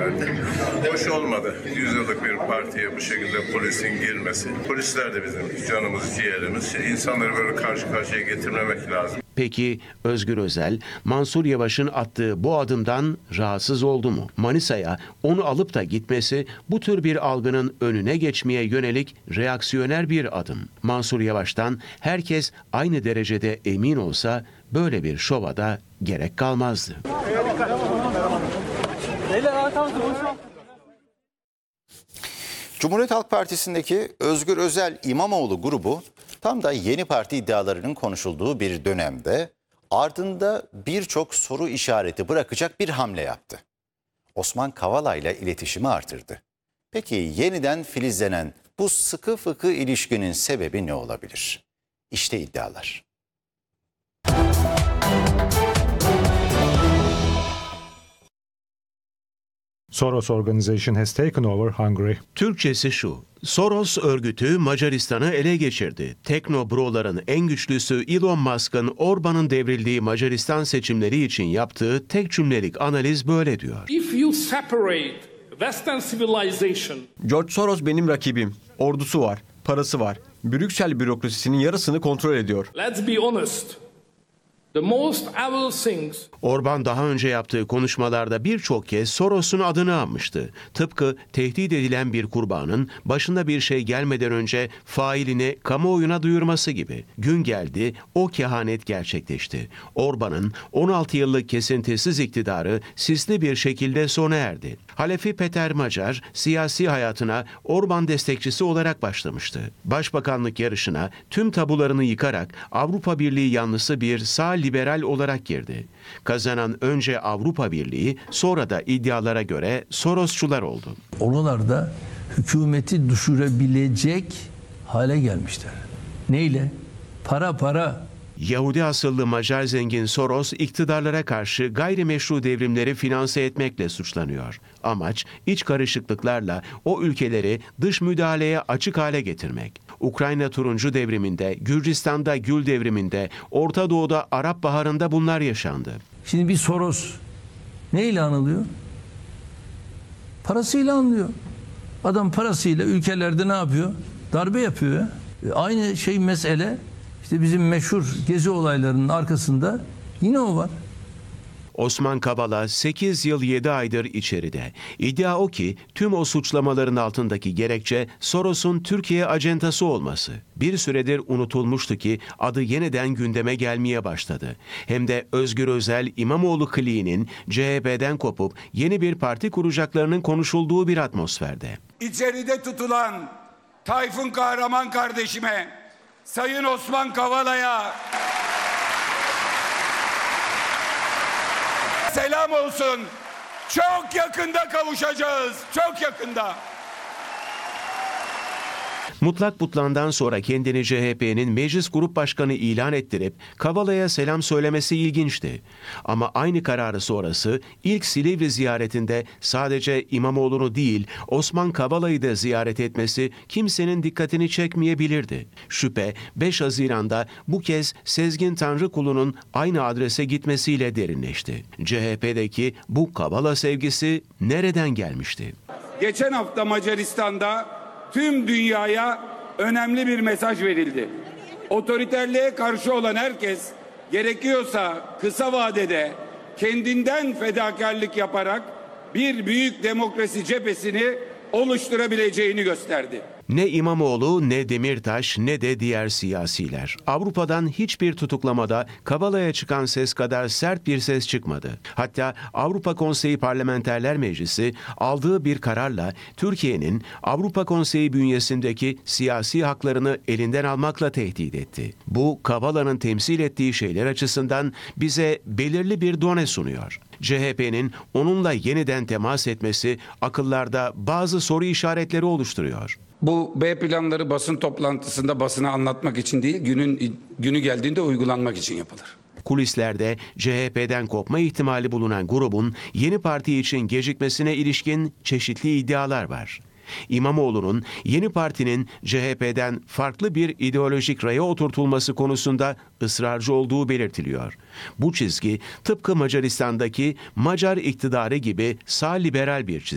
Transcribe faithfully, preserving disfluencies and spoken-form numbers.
verdi. Hoş olmadı. Yüz yıllık bir partiye bu şekilde polisin girmesi. Polisler de bizim canımız, ciğerimiz. İnsanları böyle karşı karşıya getirmemek lazım. Peki Özgür Özel, Mansur Yavaş'ın attığı bu adımdan rahatsız oldu mu? Manisa'ya onu alıp da gitmesi bu tür bir algının önüne geçmeye yönelik reaksiyoner bir adım. Mansur Yavaş'tan herkes aynı derecede emin olsa böyle bir şova da gerek kalmazdı. Cumhuriyet Halk Partisi'ndeki Özgür Özel İmamoğlu grubu tam da yeni parti iddialarının konuşulduğu bir dönemde ardında birçok soru işareti bırakacak bir hamle yaptı. Osman Kavala ile iletişimi artırdı. Peki yeniden filizlenen bu sıkı fıkı ilişkinin sebebi ne olabilir? İşte iddialar. Soros Organization has taken over Hungary. Türkçesi şu: Soros örgütü Macaristan'ı ele geçirdi. Teknobroların en güçlüsü Elon Musk'ın Orban'ın devrildiği Macaristan seçimleri için yaptığı tek cümlelik analiz böyle diyor. If you separate Western civilization, George Soros benim rakibim. Ordusu var, parası var. Brüksel bürokrasisinin yarısını kontrol ediyor. let's be honest. The most evil things Orban daha önce yaptığı konuşmalarda birçok kez Soros'un adını anmıştı. Tıpkı tehdit edilen bir kurbanın başına bir şey gelmeden önce failini kamuoyuna duyurması gibi. Gün geldi, o kehanet gerçekleşti. Orban'ın on altı yıllık kesintisiz iktidarı sisli bir şekilde sona erdi. Halefi Peter Macar siyasi hayatına Orban destekçisi olarak başlamıştı. Başbakanlık yarışına tüm tabularını yıkarak Avrupa Birliği yanlısı bir sağ liberal olarak girdi. Kazanan önce Avrupa Birliği, sonra da iddialara göre Sorosçular oldu. Oralarda hükümeti düşürebilecek hale gelmişler. Neyle? Para para. Yahudi asıllı Macar zengin Soros, iktidarlara karşı gayrimeşru devrimleri finanse etmekle suçlanıyor. Amaç, iç karışıklıklarla o ülkeleri dış müdahaleye açık hale getirmek. Ukrayna Turuncu Devriminde, Gürcistan'da Gül Devrimi'nde, Orta Doğu'da Arap Baharı'nda bunlar yaşandı. Şimdi bir Soros neyle anılıyor? Parasıyla anılıyor. Adam parasıyla ülkelerde ne yapıyor? Darbe yapıyor ya. E, aynı şey mesele işte bizim meşhur gezi olaylarının arkasında yine o var. Osman Kavala sekiz yıl yedi aydır içeride. İddia o ki tüm o suçlamaların altındaki gerekçe Soros'un Türkiye acentası olması. Bir süredir unutulmuştu ki adı yeniden gündeme gelmeye başladı. Hem de Özgür Özel İmamoğlu kliğinin C H P'den kopup yeni bir parti kuracaklarının konuşulduğu bir atmosferde. İçeride tutulan Tayfun Kahraman kardeşime, Sayın Osman Kavala'ya selam olsun. Çok yakında kavuşacağız. Çok yakında. Mutlak Butlan'dan sonra kendini C H P'nin Meclis Grup Başkanı ilan ettirip Kavala'ya selam söylemesi ilginçti. Ama aynı kararı sonrası ilk Silivri ziyaretinde sadece İmamoğlu'nu değil Osman Kavala'yı da ziyaret etmesi kimsenin dikkatini çekmeyebilirdi. Şüphe beş Haziran'da bu kez Sezgin Tanrıkulu'nun aynı adrese gitmesiyle derinleşti. C H P'deki bu Kavala sevgisi nereden gelmişti? Geçen hafta Macaristan'da tüm dünyaya önemli bir mesaj verildi. Otoriterliğe karşı olan herkes gerekiyorsa kısa vadede kendinden fedakarlık yaparak bir büyük demokrasi cephesini oluşturabileceğini gösterdi. Ne İmamoğlu, ne Demirtaş, ne de diğer siyasiler. Avrupa'dan hiçbir tutuklamada Kavala'ya çıkan ses kadar sert bir ses çıkmadı. Hatta Avrupa Konseyi Parlamenterler Meclisi aldığı bir kararla Türkiye'nin Avrupa Konseyi bünyesindeki siyasi haklarını elinden almakla tehdit etti. Bu Kavala'nın temsil ettiği şeyler açısından bize belirli bir done sunuyor. C H P'nin onunla yeniden temas etmesi akıllarda bazı soru işaretleri oluşturuyor. Bu B planları basın toplantısında basına anlatmak için değil, günün günü geldiğinde uygulanmak için yapılır. Kulislerde C H P'den kopma ihtimali bulunan grubun yeni parti için gecikmesine ilişkin çeşitli iddialar var. İmamoğlu'nun yeni partinin C H P'den farklı bir ideolojik raya oturtulması konusunda ısrarcı olduğu belirtiliyor. Bu çizgi tıpkı Macaristan'daki Macar iktidarı gibi sağ liberal bir çizgi.